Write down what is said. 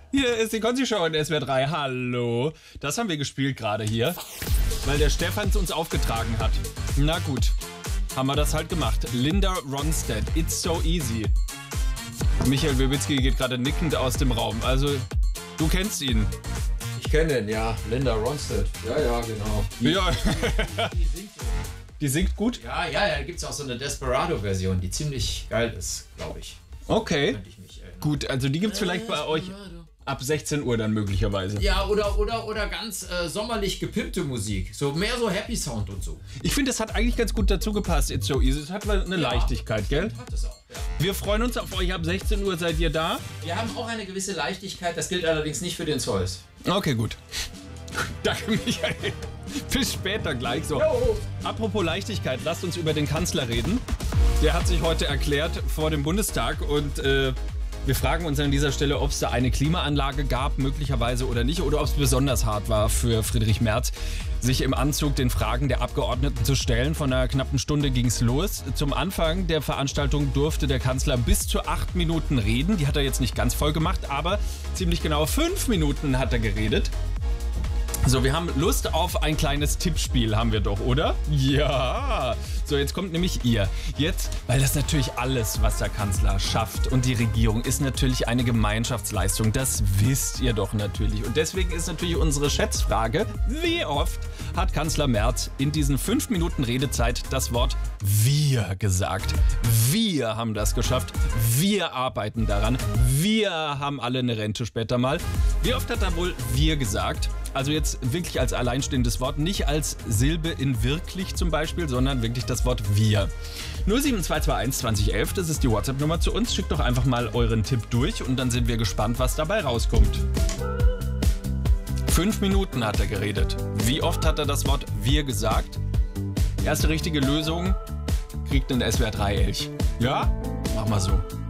Hier ist die Konzi-Show in SWR 3. Hallo. Das haben wir gespielt gerade hier, weil der Stefan es uns aufgetragen hat. Na gut, haben wir das halt gemacht. Linda Ronstadt, It's So Easy. Michael Wibitzki geht gerade nickend aus dem Raum. Also, du kennst ihn. Ich kenne den, ja. Linda Ronstadt. Ja, genau. Ja. Die singt so. Die singt gut? Ja, da gibt es auch so eine Desperado-Version, die ziemlich geil ist, glaube ich. Okay. Könnte ich mich erinnern. Gut, also die gibt's vielleicht bei euch ab 16 Uhr dann möglicherweise. Ja, oder ganz sommerlich gepimpte Musik. So mehr so Happy Sound und so. Ich finde, das hat eigentlich ganz gut dazu gepasst. It's So Easy. Es hat eine Leichtigkeit, gell? Hat es auch, ja. Wir freuen uns auf euch. Ab 16 Uhr seid ihr da. Wir haben auch eine gewisse Leichtigkeit, das gilt allerdings nicht für den Zeus. Okay, gut. Danke, Michael. Bis später gleich. So. Apropos Leichtigkeit, lasst uns über den Kanzler reden. Der hat sich heute erklärt vor dem Bundestag und wir fragen uns an dieser Stelle, ob es da eine Klimaanlage gab, möglicherweise oder nicht, oder ob es besonders hart war für Friedrich Merz, sich im Anzug den Fragen der Abgeordneten zu stellen. Von einer knappen Stunde ging es los. Zum Anfang der Veranstaltung durfte der Kanzler bis zu 8 Minuten reden. Die hat er jetzt nicht ganz voll gemacht, aber ziemlich genau 5 Minuten hat er geredet. So, wir haben Lust auf ein kleines Tippspiel, haben wir doch, oder? Ja. So, jetzt kommt nämlich ihr. Jetzt, weil das natürlich alles, was der Kanzler schafft und die Regierung, ist natürlich eine Gemeinschaftsleistung. Das wisst ihr doch natürlich. Und deswegen ist natürlich unsere Schätzfrage, wie oft hat Kanzler Merz in diesen 5 Minuten Redezeit das Wort wir gesagt? Wir haben das geschafft. Wir arbeiten daran. Wir haben alle eine Rente später mal. Wie oft hat er wohl wir gesagt? Also jetzt wirklich als alleinstehendes Wort, nicht als Silbe in wirklich zum Beispiel, sondern wirklich das Wort wir. 07221 2011, das ist die WhatsApp-Nummer zu uns. Schickt doch einfach mal euren Tipp durch und dann sind wir gespannt, was dabei rauskommt. 5 Minuten hat er geredet. Wie oft hat er das Wort wir gesagt? Erste richtige Lösung kriegt einen SWR 3 Elch. Ja? Mach mal so.